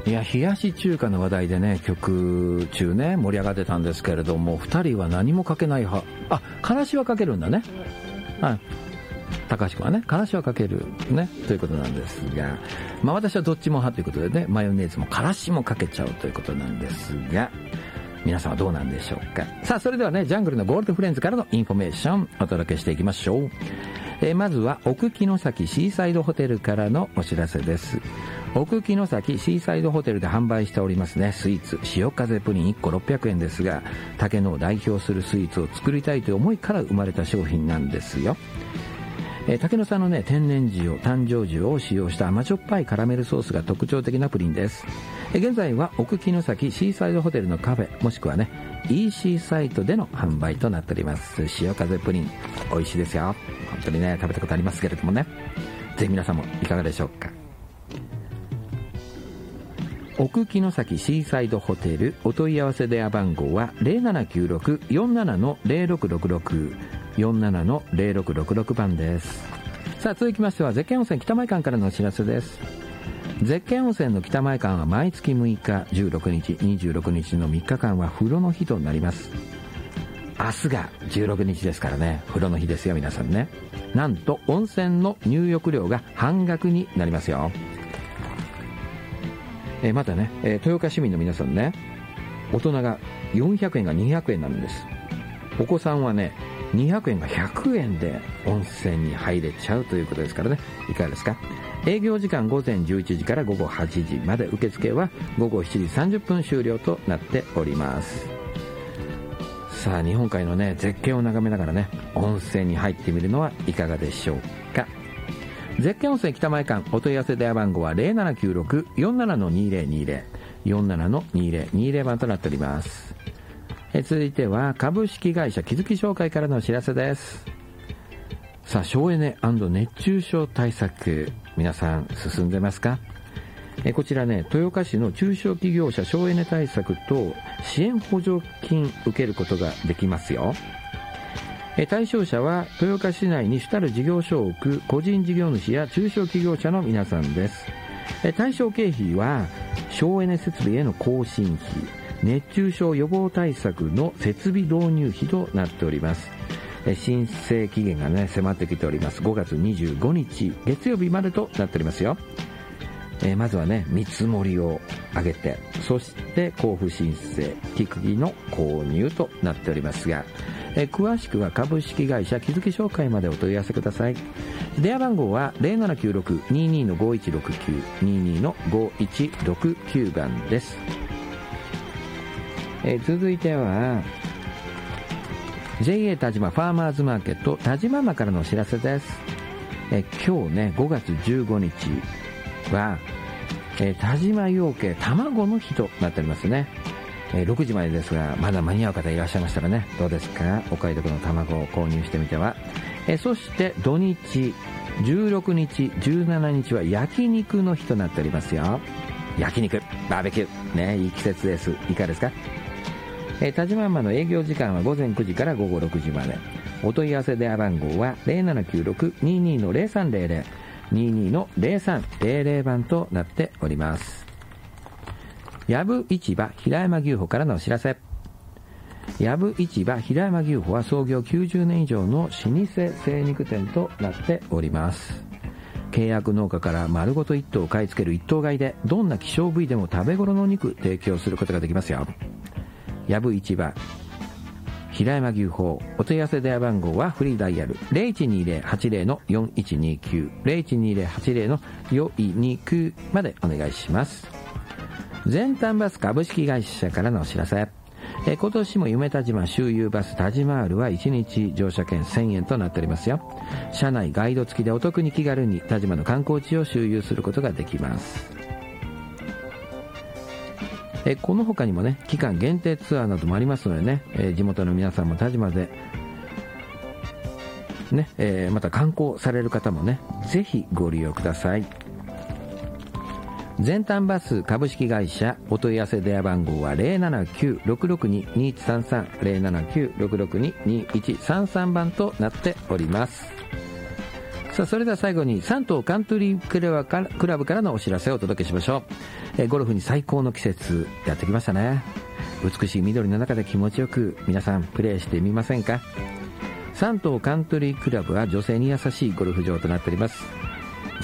いや、冷やし中華の話題でね、曲中ね、盛り上がってたんですけれども、二人は何もかけない派。あ、からしはかけるんだね。はい。高橋君はね、からしはかけるね、ということなんですが、まあ私はどっちも派ということでね、マヨネーズもからしもかけちゃうということなんですが、皆さんはどうなんでしょうか。さあ、それではね、ジャングルのゴールドフレンズからのインフォメーションお届けしていきましょう。まずは奥城崎シーサイドホテルからのお知らせです。奥城崎シーサイドホテルで販売しておりますね、スイーツ潮風プリン1個600円ですが、竹野を代表するスイーツを作りたいという思いから生まれた商品なんですよ。竹野さんのね、天然塩、誕生塩を使用した甘じょっぱいカラメルソースが特徴的なプリンです。現在は奥城崎シーサイドホテルのカフェもしくはね EC サイトでの販売となっております。潮風プリン美味しいですよ。本当にね、食べたことありますけれどもね、ぜひ皆さんもいかがでしょうか。奥城崎シーサイドホテルお問い合わせ電話番号は 0796-47-0666 47-0666 番です。さあ、続きましては絶景温泉北前館からのお知らせです。絶景温泉の北前館は毎月6日、16日、26日の3日間は風呂の日となります。明日が16日ですからね、風呂の日ですよ皆さんね。なんと温泉の入浴料が半額になりますよ。またね、豊岡市民の皆さんね、大人が400円が200円になるんです。お子さんはね、200円が100円で温泉に入れちゃうということですからね、いかがですか。営業時間午前11時から午後8時まで、受付は午後7時30分終了となっております。さあ、日本海のね、絶景を眺めながらね、温泉に入ってみるのはいかがでしょうか。絶景温泉北前館お問い合わせ電話番号は 0796-47-2020 47-2020 番となっております。続いては株式会社気づき商会からのお知らせです。さあ、省エネ&熱中症対策、皆さん進んでますか。こちらね、豊岡市の中小企業者省エネ対策と支援補助金受けることができますよ。対象者は豊岡市内に主たる事業所を置く個人事業主や中小企業者の皆さんです。対象経費は省エネ設備への更新費、熱中症予防対策の設備導入費となっております。申請期限がね、迫ってきております。5月25日月曜日までとなっておりますよ。まずはね、見積もりを上げて、そして交付申請、機器の購入となっておりますが、詳しくは株式会社気づき商会までお問い合わせください。電話番号は 0796-22-5169 22-5169 番です。続いては JA 田島ファーマーズマーケット田島マからのお知らせです。今日ね、5月15日は、田島養鶏卵の日となっておりますね。6時までですが、まだ間に合う方いらっしゃいましたらね、どうですか、お買い得の卵を購入してみては。そして土日16日17日は焼肉の日となっておりますよ。焼肉バーベキューね、いい季節です。いかがですか。田島マの営業時間は午前9時から午後6時まで。お問い合わせ電話番号は 0796-22-0300 22-0300 番となっております。藪市場平山牛歩からのお知らせ。藪市場平山牛歩は創業90年以上の老舗精肉店となっております。契約農家から丸ごと1頭買い付ける一頭買いで、どんな希少部位でも食べ頃の肉提供することができますよ。藪市場平山牛歩、お問い合わせ電話番号はフリーダイヤル 0120-80-4129 0120-80-429 までお願いします。全丹バス株式会社からのお知らせ。今年も夢田島周遊バス田島 R は1日乗車券1000円となっておりますよ。車内ガイド付きでお得に気軽に田島の観光地を周遊することができます。この他にもね、期間限定ツアーなどもありますのでね、地元の皆さんも田島でね、また観光される方もね、ぜひご利用ください。全丹バス株式会社お問い合わせ電話番号は 079-662-2133 079-662-2133 番となっております。 さあ、それでは最後に3島カントリークラブからのお知らせをお届けしましょう。ゴルフに最高の季節やってきましたね。美しい緑の中で気持ちよく皆さんプレーしてみませんか。3島カントリークラブは女性に優しいゴルフ場となっております。